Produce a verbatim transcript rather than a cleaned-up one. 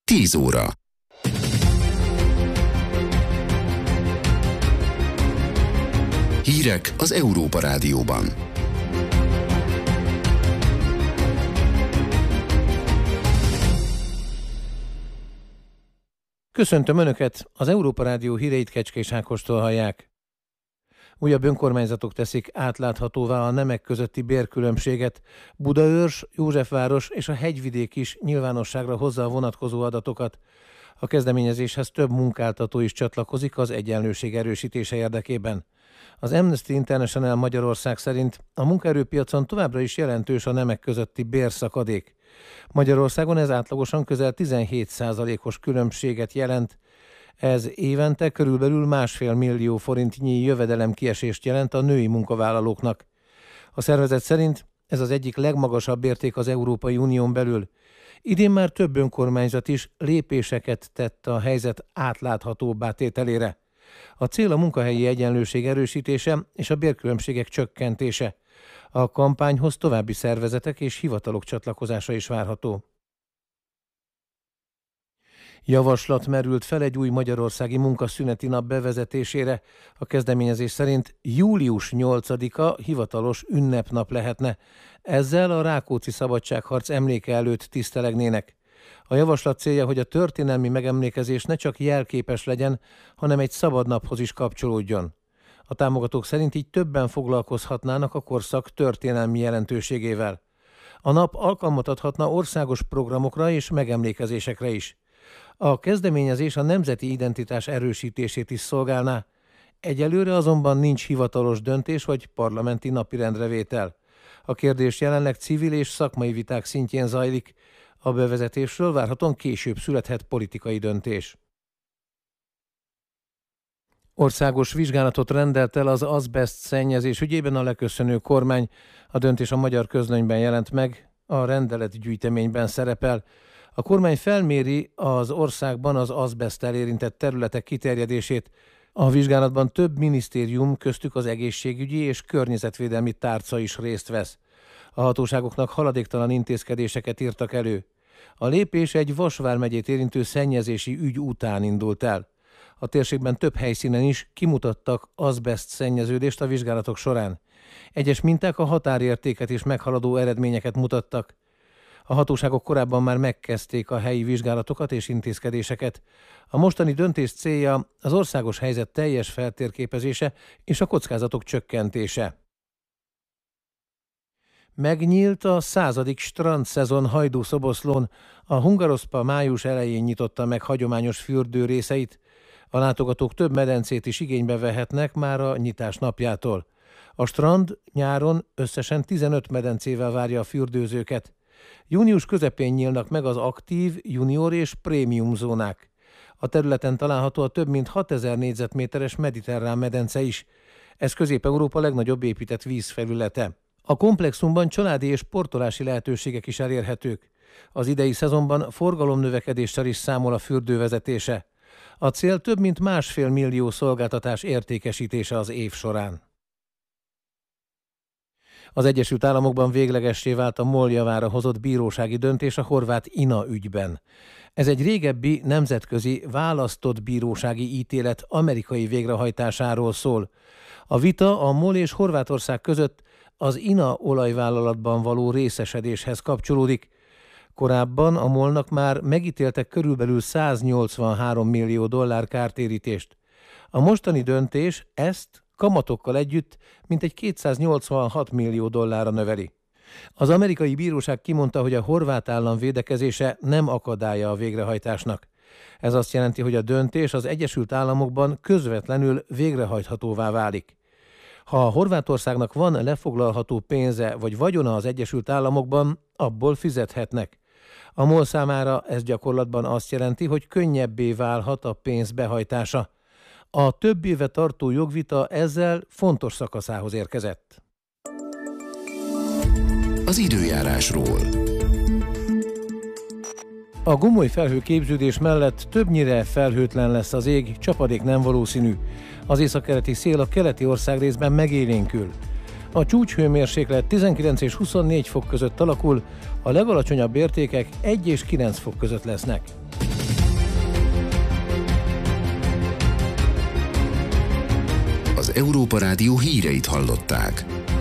tíz óra. Hírek az Európa Rádióban. Köszöntöm Önöket, az Európa Rádió híreit Kecskés Ákostól hallják. Újabb önkormányzatok teszik átláthatóvá a nemek közötti bérkülönbséget. Budaörs, Józsefváros és a Hegyvidék is nyilvánosságra hozza a vonatkozó adatokat. A kezdeményezéshez több munkáltató is csatlakozik az egyenlőség erősítése érdekében. Az Amnesty International Magyarország szerint a munkaerőpiacon továbbra is jelentős a nemek közötti bérszakadék. Magyarországon ez átlagosan közel tizenhét százalékos különbséget jelent. Ez évente körülbelül másfél millió forintnyi jövedelemkiesést jelent a női munkavállalóknak. A szervezet szerint ez az egyik legmagasabb érték az Európai Unión belül. Idén már több önkormányzat is lépéseket tett a helyzet átláthatóbbá tételére. A cél a munkahelyi egyenlőség erősítése és a bérkülönbségek csökkentése. A kampányhoz további szervezetek és hivatalok csatlakozása is várható. Javaslat merült fel egy új magyarországi munkaszüneti nap bevezetésére. A kezdeményezés szerint július nyolcadika hivatalos ünnepnap lehetne. Ezzel a Rákóczi szabadságharc emléke előtt tisztelegnének. A javaslat célja, hogy a történelmi megemlékezés ne csak jelképes legyen, hanem egy szabad naphoz is kapcsolódjon. A támogatók szerint így többen foglalkozhatnának a korszak történelmi jelentőségével. A nap alkalmat adhatna országos programokra és megemlékezésekre is. A kezdeményezés a nemzeti identitás erősítését is szolgálná. Egyelőre azonban nincs hivatalos döntés vagy parlamenti napirendre vétel. A kérdés jelenleg civil és szakmai viták szintjén zajlik. A bevezetésről várhatóan később születhet politikai döntés. Országos vizsgálatot rendelt el az azbeszt szennyezés ügyében a leköszönő kormány. A döntés a Magyar Közlönyben jelent meg, a rendeletgyűjteményben szerepel. A kormány felméri az országban az azbeszttel érintett területek kiterjedését. A vizsgálatban több minisztérium, köztük az egészségügyi és környezetvédelmi tárca is részt vesz. A hatóságoknak haladéktalan intézkedéseket írtak elő. A lépés egy Vas vármegyét érintő szennyezési ügy után indult el. A térségben több helyszínen is kimutattak azbeszt szennyeződést a vizsgálatok során. Egyes minták a határértéket is meghaladó eredményeket mutattak. A hatóságok korábban már megkezdték a helyi vizsgálatokat és intézkedéseket. A mostani döntés célja az országos helyzet teljes feltérképezése és a kockázatok csökkentése. Megnyílt a századik strandszezon Hajdú-Szoboszlón. A Hungaroszpa május elején nyitotta meg hagyományos fürdő részeit. A látogatók több medencét is igénybe vehetnek már a nyitás napjától. A strand nyáron összesen tizenöt medencével várja a fürdőzőket. Június közepén nyílnak meg az aktív, junior és prémium zónák. A területen található a több mint hatezer négyzetméteres mediterrán medence is. Ez Közép-Európa legnagyobb épített vízfelülete. A komplexumban családi és sportolási lehetőségek is elérhetők. Az idei szezonban forgalomnövekedéssel is számol a fürdővezetése. A cél több mint másfél millió szolgáltatás értékesítése az év során. Az Egyesült Államokban véglegessé vált a MOL javára hozott bírósági döntés a horvát I N A ügyben. Ez egy régebbi nemzetközi választott bírósági ítélet amerikai végrehajtásáról szól. A vita a MOL és Horvátország között az I N A olajvállalatban való részesedéshez kapcsolódik. Korábban a MOL-nak már megítéltek körülbelül száznyolcvanhárom millió dollár kártérítést. A mostani döntés ezt kamatokkal együtt mintegy kétszáznyolcvanhat millió dollárra növeli. Az amerikai bíróság kimondta, hogy a horvát állam védekezése nem akadálya a végrehajtásnak. Ez azt jelenti, hogy a döntés az Egyesült Államokban közvetlenül végrehajthatóvá válik. Ha a Horvátországnak van lefoglalható pénze vagy vagyona az Egyesült Államokban, abból fizethetnek. A MOL számára ez gyakorlatban azt jelenti, hogy könnyebbé válhat a pénz behajtása. A több éve tartó jogvita ezzel fontos szakaszához érkezett. Az időjárásról. A gomoly felhőképződés mellett többnyire felhőtlen lesz az ég, csapadék nem valószínű. Az északkeleti szél a keleti országrészben megélénkül. A csúcshőmérséklet tizenkilenc és huszonnégy fok között alakul, a legalacsonyabb értékek egy és kilenc fok között lesznek. Európa Rádió híreit hallották.